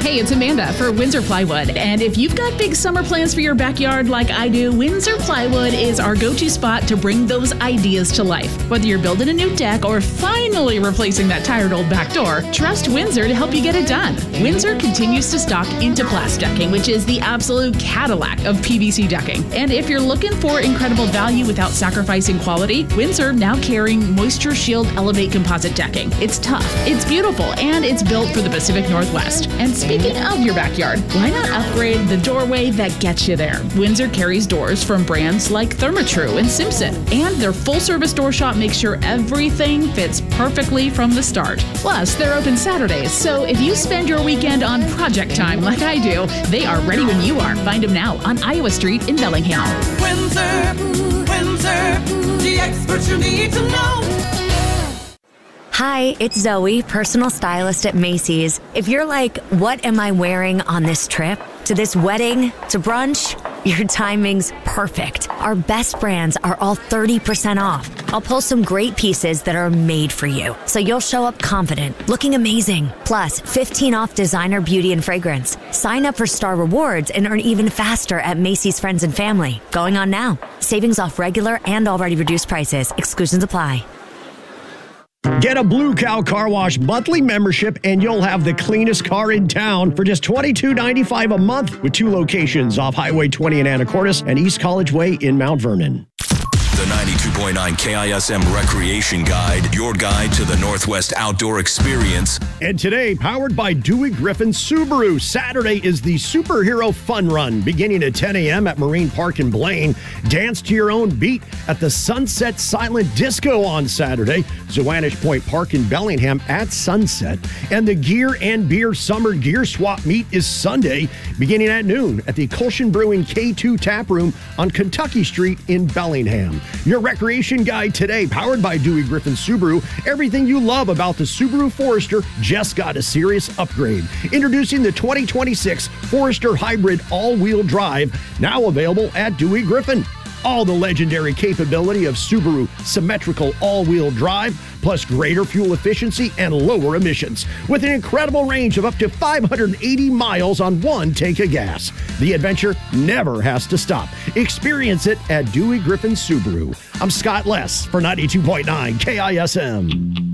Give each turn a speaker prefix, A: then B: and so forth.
A: Hey, it's Amanda for Windsor Plywood. And if you've got big summer plans for your backyard like I do, Windsor Plywood is our go-to spot to bring those ideas to life. Whether you're building a new deck or finally replacing that tired old back door, trust Windsor to help you get it done. Windsor continues to stock Interplast decking, which is the absolute Cadillac of PVC decking. And if you're looking for incredible value without sacrificing quality, Windsor now carrying Moisture Shield Elevate composite decking. It's tough, it's beautiful, and it's built for the Pacific Northwest. And speaking of your backyard, why not upgrade the doorway that gets you there? Windsor carries doors from brands like Therma-Tru and Simpson, and their full-service door shop makes sure everything fits perfectly from the start. Plus, they're open Saturdays, so if you spend your weekend on project time like I do, they are ready when you are. Find them now on Iowa Street in Bellingham.
B: Windsor, the experts you need to know.
C: Hi, it's Zoe, personal stylist at Macy's. If you're like, what am I wearing on this trip? To this wedding? To brunch? Your timing's perfect. Our best brands are all 30% off. I'll pull some great pieces that are made for you, so you'll show up confident, looking amazing. Plus, 15 off designer beauty and fragrance. Sign up for Star Rewards and earn even faster at Macy's Friends and Family. Going on now. Savings off regular and already reduced prices. Exclusions apply.
D: Get a Blue Cow Car Wash monthly membership and you'll have the cleanest car in town for just $22.95 a month with 2 locations off Highway 20 in Anacortes and East College Way in Mount Vernon.
E: The 92.9 KISM Recreation Guide, your guide to the Northwest outdoor experience.
D: And today, powered by Dewey Griffin Subaru, Saturday is the Superhero Fun Run, beginning at 10 a.m. at Marine Park in Blaine. Dance to your own beat at the Sunset Silent Disco on Saturday, Zoanish Point Park in Bellingham at sunset. And the Gear and Beer Summer Gear Swap Meet is Sunday, beginning at noon at the Colshan Brewing K2 Tap Room on Kentucky Street in Bellingham. Your recreation guide today, powered by Dewey Griffin Subaru. Everything you love about the Subaru Forester just got a serious upgrade. Introducing the 2026 Forester Hybrid all-wheel drive, now available at Dewey Griffin. All the legendary capability of Subaru symmetrical all-wheel drive, plus greater fuel efficiency and lower emissions, with an incredible range of up to 580 miles on one tank of gas. The adventure never has to stop. Experience it at Dewey Griffin Subaru. I'm Scott Less for 92.9 KISM.